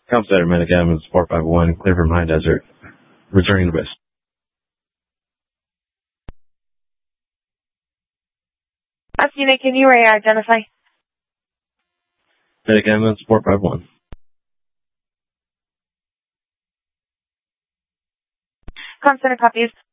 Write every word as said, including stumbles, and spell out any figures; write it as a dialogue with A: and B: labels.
A: Comp Center, Medic Evans, four five one, clear from High Desert. Returning to base.
B: Us unit, can you re-identify?
A: Medic Evans, four five one.
B: Comp Center copies.